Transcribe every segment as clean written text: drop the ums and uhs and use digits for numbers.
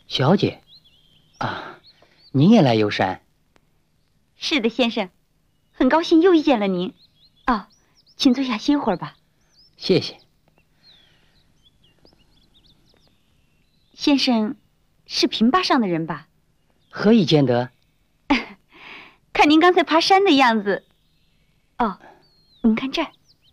小姐，啊，您也来游山？ 是的，先生，很高兴又遇见了您。哦，请坐下歇会儿吧。 谢谢。 先生，是平坝上的人吧？ 何以见得？ 看您刚才爬山的样子。哦，您看这儿。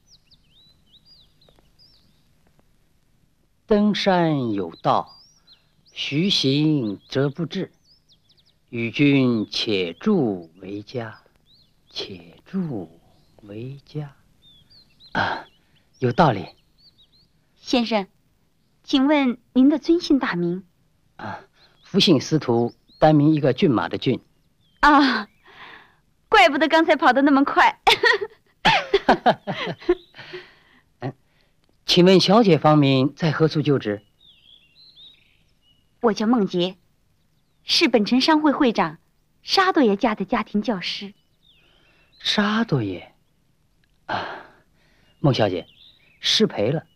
登山有道，徐行则不至。与君且助为佳，且助为佳。啊，有道理。 先生，请问您的尊姓大名？ 啊，福姓司徒，单名一个骏马的骏。 啊，怪不得刚才跑得那么快。 请问小姐芳名在何处就职？ 我叫孟杰，是本城商会会长沙多爷家的家庭教师。 沙多爷，啊，孟小姐，失陪了。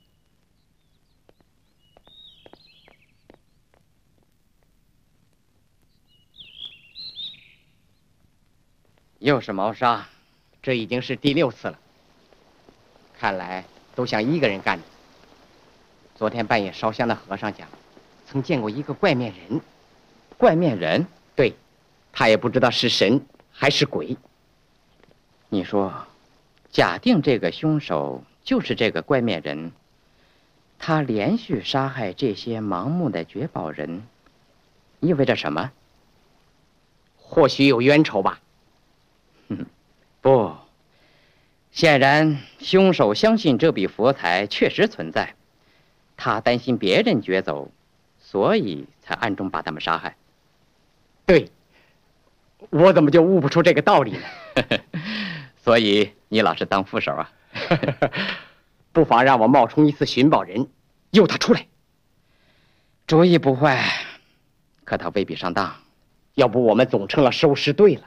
又是谋杀，这已经是第6次了。看来都像一个人干的。昨天半夜烧香的和尚讲，曾见过一个怪面人。怪面人？对，他也不知道是神还是鬼。你说，假定这个凶手就是这个怪面人，他连续杀害这些盲目的绝宝人，意味着什么？或许有冤仇吧。不，显然凶手相信这笔佛财确实存在，他担心别人掘走，所以才暗中把他们杀害。对，我怎么就悟不出这个道理呢？所以你老是当副手啊。不妨让我冒充一次寻宝人，诱他出来。主意不坏，可他未必上当。要不我们总成了收尸队了。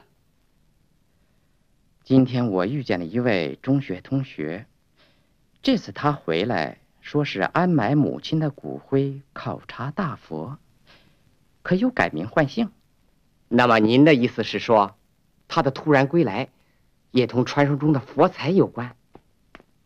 今天我遇见了一位中学同学，这次他回来说是安埋母亲的骨灰，考察大佛，可有改名换姓。那么您的意思是说，他的突然归来，也同传说中的佛财有关？